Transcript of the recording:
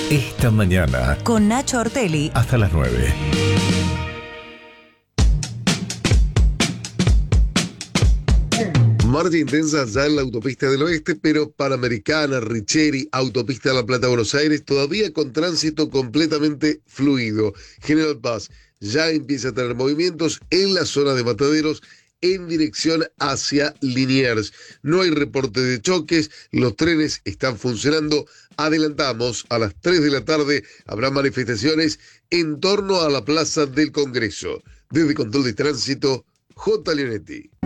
Esta mañana. Con Nacho Ortelli. Hasta las 9. Marcha intensa ya en la autopista del oeste, pero Panamericana, Richeri, autopista de La Plata, Buenos Aires, todavía con tránsito completamente fluido. General Paz ya empieza a tener movimientos en la zona de Mataderos en dirección hacia Liniers. No hay reporte de choques, los trenes están funcionando. Adelantamos, a las 3 de la tarde habrá manifestaciones en torno a la Plaza del Congreso. Desde Control de Tránsito, J. Leonetti.